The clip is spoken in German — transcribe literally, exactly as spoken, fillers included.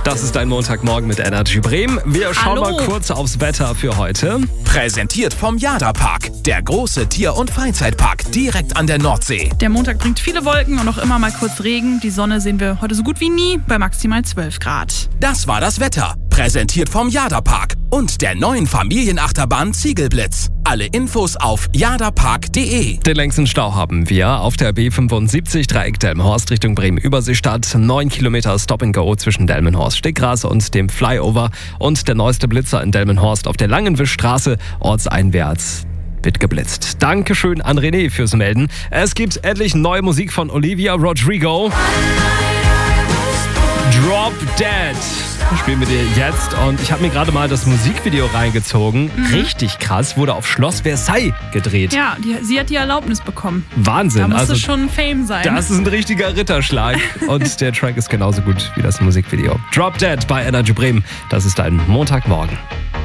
Das ist dein Montagmorgen mit Energy Bremen. Wir schauen Hallo. mal kurz aufs Wetter für heute. Präsentiert vom Jada-Park, der große Tier- und Freizeitpark direkt an der Nordsee. Der Montag bringt viele Wolken und auch immer mal kurz Regen. Die Sonne sehen wir heute so gut wie nie bei maximal zwölf Grad. Das war das Wetter, präsentiert vom Jada-Park und der neuen Familienachterbahn Ziegelblitz. Alle Infos auf jadapark punkt de. Den längsten Stau haben wir auf der B fünfundsiebzig Dreieck Delmenhorst Richtung Bremen-Überseestadt. neun Kilometer Stop-and-Go zwischen Delmenhorst-Stickgras und dem Flyover. Und der neueste Blitzer in Delmenhorst auf der Langenwischstraße ortseinwärts wird geblitzt. Dankeschön an René fürs Melden. Es gibt endlich neue Musik von Olivia Rodrigo. Drop Dead spielen wir dir jetzt und ich habe mir gerade mal das Musikvideo reingezogen. Mhm. Richtig krass, wurde auf Schloss Versailles gedreht. Ja, die, sie hat die Erlaubnis bekommen. Wahnsinn. Da muss also es schon Fame sein. Das ist ein richtiger Ritterschlag und der Track ist genauso gut wie das Musikvideo. Drop Dead bei Energy Bremen. Das ist dein Montagmorgen.